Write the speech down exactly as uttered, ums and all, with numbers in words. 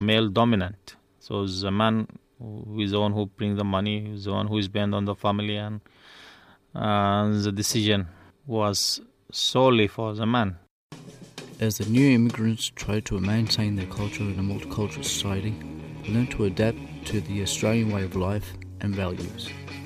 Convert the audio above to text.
male dominant. So it's a man who is the one who brings the money, who is the one who is bent on the family, and uh, the decision was solely for the man. As the new immigrants try to maintain their culture in a multicultural society, they learn to adapt to the Australian way of life and values.